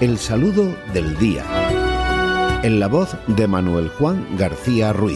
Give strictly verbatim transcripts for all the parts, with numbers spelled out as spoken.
El saludo del día. En la voz de Manuel Juan García Ruiz.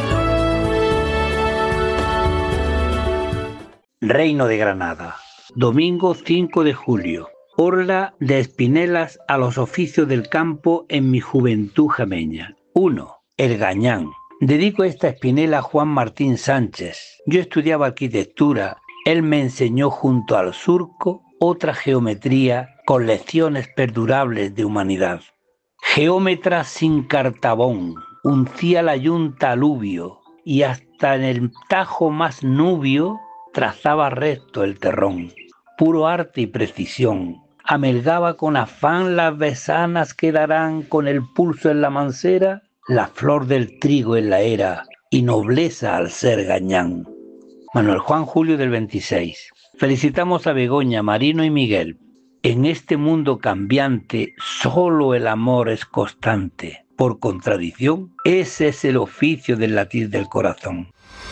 Reino de Granada, domingo cinco de julio. Orla de espinelas a los oficios del campo en mi juventud jameña. uno. El gañán. Dedico esta espinela a Juan Martín Sánchez. Yo estudiaba arquitectura. Él me enseñó junto al surco otra geometría con lecciones perdurables de humanidad. Geómetra sin cartabón, uncía la yunta aluvio y hasta en el tajo más nubio trazaba recto el terrón. Puro arte y precisión. Amelgaba con afán las besanas que darán con el pulso en la mancera, la flor del trigo en la era y nobleza al ser gañán. Manuel Juan Julio del veintiséis. Felicitamos a Begoña, Marino y Miguel. En este mundo cambiante, solo el amor es constante. Por contradicción, ese es el oficio del latir del corazón.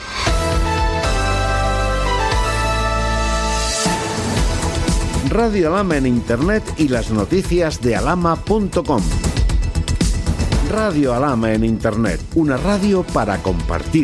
Radio Alhama en Internet y las noticias de alhama punto com. Radio Alhama en Internet, una radio para compartir.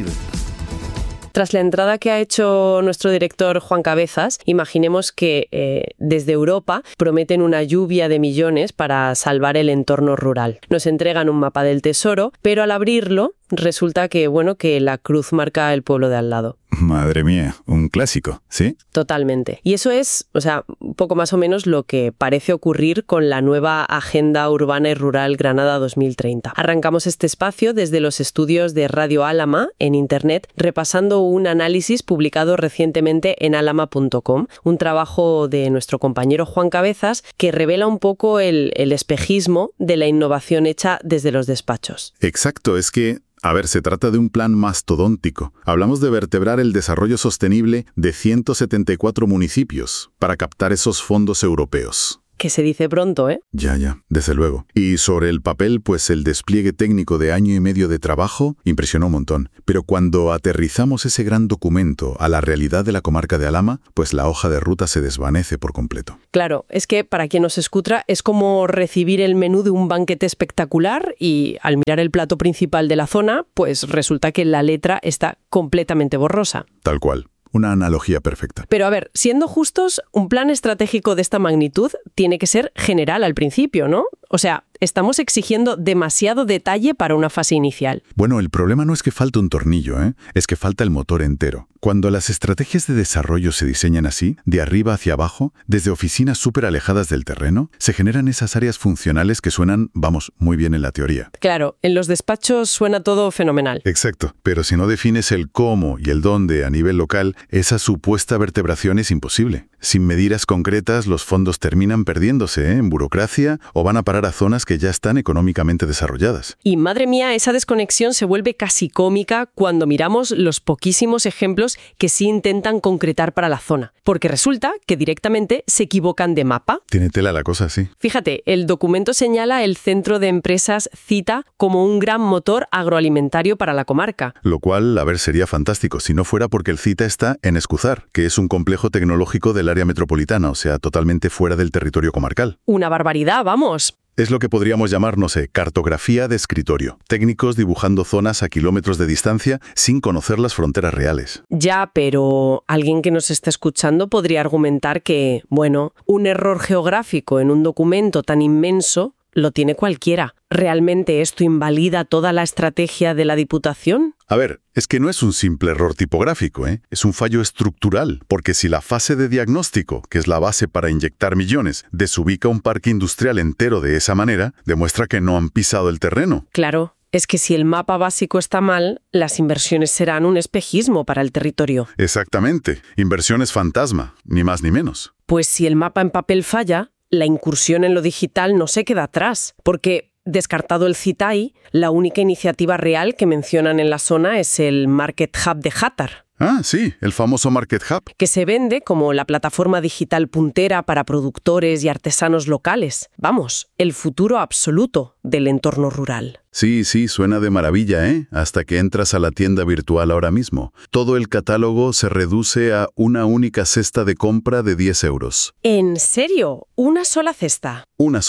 Tras la entrada que ha hecho nuestro director Juan Cabezas, imaginemos que eh, desde Europa prometen una lluvia de millones para salvar el entorno rural. Nos entregan un mapa del tesoro, pero al abrirlo resulta que, bueno, que la cruz marca el pueblo de al lado. Madre mía, un clásico, ¿sí? Totalmente. Y eso es, o sea, un poco más o menos lo que parece ocurrir con la nueva Agenda Urbana y Rural Granada dos mil treinta. Arrancamos este espacio desde los estudios de Radio Alhama en Internet, repasando un análisis publicado recientemente en alhama punto com, un trabajo de nuestro compañero Juan Cabezas que revela un poco el, el espejismo de la innovación hecha desde los despachos. Exacto, es que A ver, se trata de un plan mastodóntico. Hablamos de vertebrar el desarrollo sostenible de ciento setenta y cuatro municipios para captar esos fondos europeos. Que se dice pronto, ¿eh? Ya, ya, desde luego. Y sobre el papel, pues el despliegue técnico de año y medio de trabajo impresionó un montón. Pero cuando aterrizamos ese gran documento a la realidad de la comarca de Alhama, pues la hoja de ruta se desvanece por completo. Claro, es que para quien nos escucha es como recibir el menú de un banquete espectacular y al mirar el plato principal de la zona, pues resulta que la letra está completamente borrosa. Tal cual. Una analogía perfecta. Pero a ver, siendo justos, un plan estratégico de esta magnitud tiene que ser general al principio, ¿no? O sea, estamos exigiendo demasiado detalle para una fase inicial. Bueno, el problema no es que falte un tornillo, ¿eh? Es que falta el motor entero. Cuando las estrategias de desarrollo se diseñan así, de arriba hacia abajo, desde oficinas súper alejadas del terreno, se generan esas áreas funcionales que suenan, vamos, muy bien en la teoría. Claro, en los despachos suena todo fenomenal. Exacto, pero si no defines el cómo y el dónde a nivel local, esa supuesta vertebración es imposible. Sin medidas concretas, los fondos terminan perdiéndose, ¿eh? En burocracia o van a parar a zonas que ya están económicamente desarrolladas. Y madre mía, esa desconexión se vuelve casi cómica cuando miramos los poquísimos ejemplos que sí intentan concretar para la zona. Porque resulta que directamente se equivocan de mapa. Tiene tela la cosa, sí. Fíjate, el documento señala el centro de empresas Cita como un gran motor agroalimentario para la comarca. Lo cual, a ver, sería fantástico si no fuera porque el Cita está en Escuzar, que es un complejo tecnológico del área metropolitana, o sea, totalmente fuera del territorio comarcal. Una barbaridad, vamos. Es lo que podríamos llamar, no sé, cartografía de escritorio. Técnicos dibujando zonas a kilómetros de distancia sin conocer las fronteras reales. Ya, pero alguien que nos está escuchando podría argumentar que, bueno, un error geográfico en un documento tan inmenso lo tiene cualquiera. ¿Realmente esto invalida toda la estrategia de la Diputación? A ver, es que no es un simple error tipográfico, ¿eh? Es un fallo estructural, porque si la fase de diagnóstico, que es la base para inyectar millones, desubica un parque industrial entero de esa manera, demuestra que no han pisado el terreno. Claro. Es que si el mapa básico está mal, las inversiones serán un espejismo para el territorio. Exactamente. Inversiones fantasma, ni más ni menos. Pues si el mapa en papel falla, la incursión en lo digital no se queda atrás, porque descartado el CITAI, la única iniciativa real que mencionan en la zona es el Market Hub de Játar. Ah, sí, el famoso Market Hub. Que se vende como la plataforma digital puntera para productores y artesanos locales. Vamos, el futuro absoluto del entorno rural. Sí, sí, suena de maravilla, ¿eh? Hasta que entras a la tienda virtual ahora mismo. Todo el catálogo se reduce a una única cesta de compra de diez euros. ¿En serio? ¿Una sola cesta? Una sola.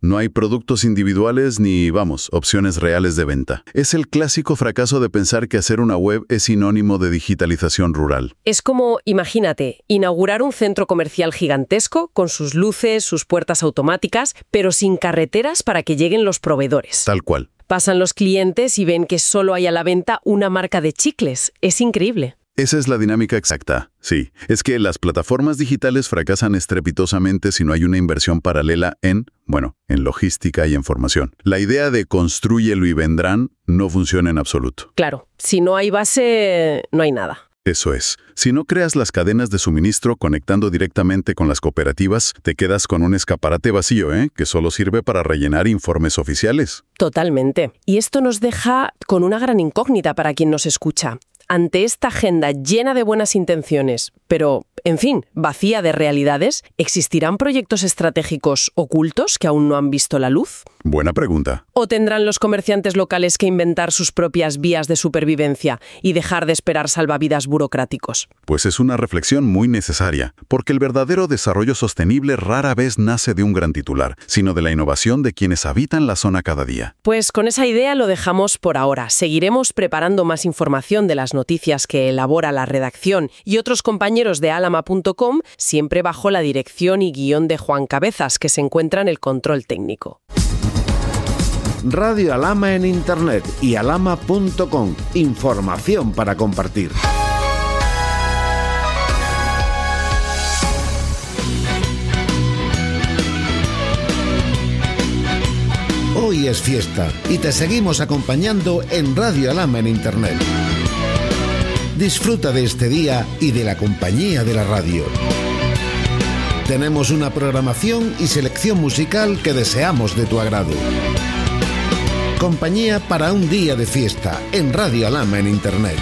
No hay productos individuales ni, vamos, opciones reales de venta. Es el clásico fracaso de pensar que hacer una web es sinónimo de digitalización rural. Es como, imagínate, inaugurar un centro comercial gigantesco con sus luces, sus puertas automáticas, pero sin carreteras para que lleguen los proveedores. Tal cual. Pasan los clientes y ven que solo hay a la venta una marca de chicles. Es increíble. Esa es la dinámica exacta, sí. Es que las plataformas digitales fracasan estrepitosamente si no hay una inversión paralela en, bueno, en logística y en formación. La idea de constrúyelo y vendrán no funciona en absoluto. Claro, si no hay base, no hay nada. Eso es. Si no creas las cadenas de suministro conectando directamente con las cooperativas, te quedas con un escaparate vacío, ¿eh? Que solo sirve para rellenar informes oficiales. Totalmente. Y esto nos deja con una gran incógnita para quien nos escucha. Ante esta agenda llena de buenas intenciones, pero, en fin, vacía de realidades, ¿existirán proyectos estratégicos ocultos que aún no han visto la luz? Buena pregunta. ¿O tendrán los comerciantes locales que inventar sus propias vías de supervivencia y dejar de esperar salvavidas burocráticos? Pues es una reflexión muy necesaria, porque el verdadero desarrollo sostenible rara vez nace de un gran titular, sino de la innovación de quienes habitan la zona cada día. Pues con esa idea lo dejamos por ahora. Seguiremos preparando más información de las noticias que elabora la redacción y otros compañeros de alama punto com, siempre bajo la dirección y guión de Juan Cabezas, que se encuentra en el control técnico. Radio Alama en Internet y alama punto com. Información para compartir. Hoy es fiesta y te seguimos acompañando en Radio Alama en Internet. Disfruta de este día y de la compañía de la radio. Tenemos una programación y selección musical que deseamos de tu agrado. Compañía para un día de fiesta en Radio Alama en Internet.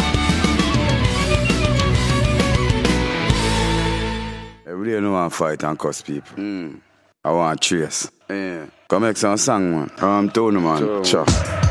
Every day I don't want to fight and cuss people. Mm. I want trace. Yeah. Come make some song, man. I'm telling you, man. Sure.